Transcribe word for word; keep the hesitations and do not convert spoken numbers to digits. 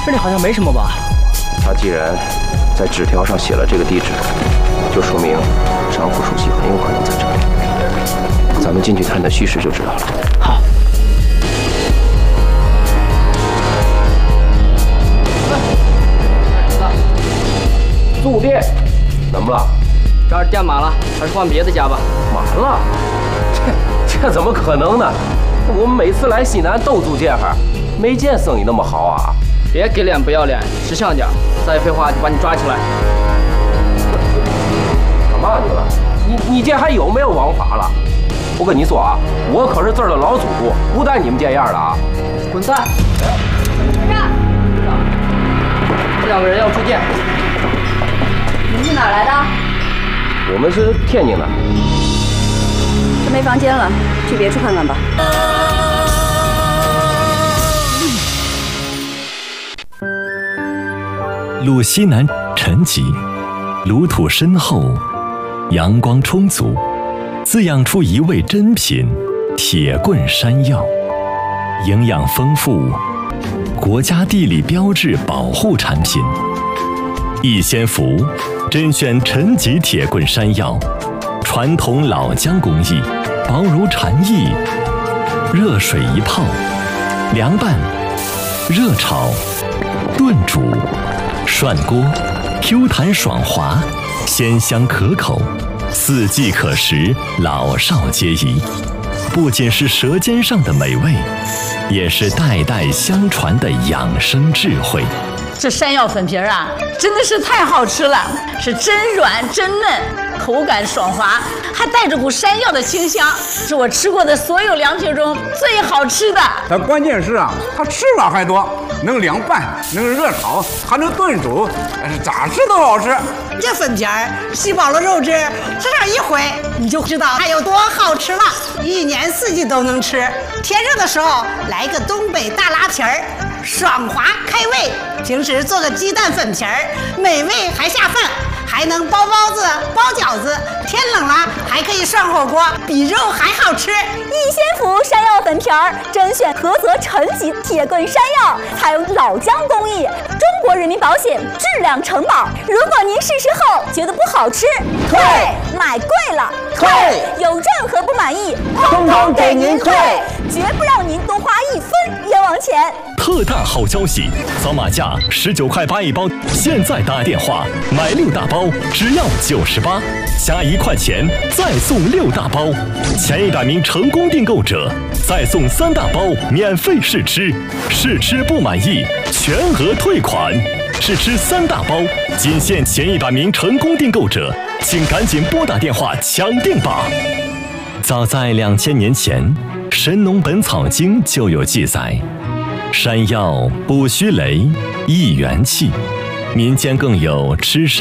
这里好像没什么吧？ 他既然在纸条上写了这个地址，就说明张副书记很有可能在这里。咱们进去探探虚实就知道了。 好。 租店，怎么了？ 这儿店满了，还是换别的家吧。 满了？这这怎么可能呢？我们每次来西南都租店哈，没见生意那么好啊！ 别给脸不要脸，识相点！再废话就把你抓起来。 干嘛去了？你你这还有没有王法了？我跟你说啊，我可是这儿的老祖宗，不带你们这样的啊！ 滚蛋！队长，这两个人要住店。 你是哪儿来的？ 我们是天津的。 这没房间了，去别处看看吧。 路西南沉积，炉土深厚，阳光充足，滋养出一味珍品——铁棍山药，营养丰富，国家地理标志保护产品。逸仙福甄选陈级铁棍山药，传统老姜工艺，薄如蝉翼，热水一泡，凉拌、热炒、炖煮、涮锅 ，Q 弹爽滑，鲜香可口，四季可食，老少皆宜。不仅是舌尖上的美味，也是代代相传的养生智慧。 这山药粉皮儿啊，真的是太好吃了，是真软真嫩，口感爽滑，还带着股山药的清香，是我吃过的所有凉皮中最好吃的。 但关键是啊，它吃法还多，能凉拌，能热炒，还能炖煮，咋吃都好吃。 这粉皮儿吸饱了肉汁，这样一回你就知道它有多好吃了。一年四季都能吃，天热的时候来个东北大拉皮儿，爽滑开胃。平时做个鸡蛋粉皮儿，美味还下饭，还能包包子、包饺子。天冷了还可以涮火锅，比肉还好吃。 逸仙福山药粉皮儿甄选菏泽陈级铁棍山药，采用老姜工艺，中国人民保险质量承保。如果您试试后觉得不好吃，退；买贵了，退；有任何不满意，通通给您退，绝不让您多花一分冤枉钱。 特大好消息，扫码价十九块八一包，现在打电话买六大包只要九十八，加一块钱再送六大包，前一百名成功订购者再送三大包免费试吃，试吃不满意全额退款。试吃三大包，仅限前一百名成功订购者，请赶紧拨打电话抢订吧。早在两千年前，《神农本草经》就有记载。山药补虚雷，益元气，民间更有吃山